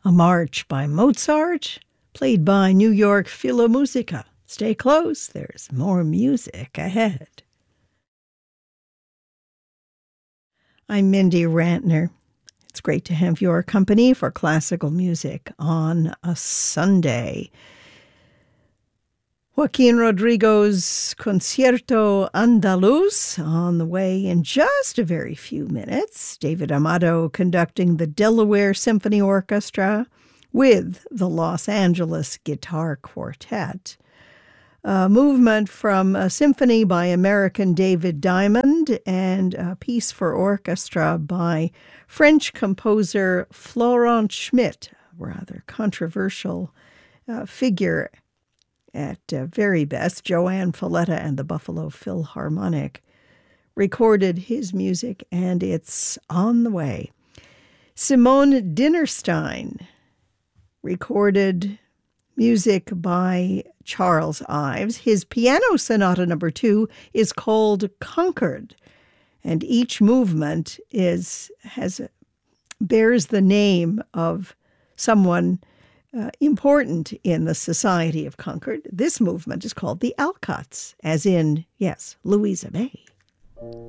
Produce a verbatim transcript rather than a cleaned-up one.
a march by Mozart, played by New York Philharmonica. Stay close, there's more music ahead. I'm Mindy Rantner. It's great to have your company for classical music on a Sunday. Joaquin Rodrigo's Concierto Andaluz on the way in just a very few minutes. David Amato conducting the Delaware Symphony Orchestra with the Los Angeles Guitar Quartet. A movement from a symphony by American David Diamond and a piece for orchestra by French composer Florent Schmitt, a rather controversial uh, figure at uh, very best. Joanne Falletta and the Buffalo Philharmonic recorded his music, and it's on the way. Simone Dinnerstein recorded music by Charles Ives. His piano sonata number two is called Concord, and each movement is has bears the name of someone Uh, important in the Society of Concord. This movement is called the Alcotts, as in, yes, Louisa May.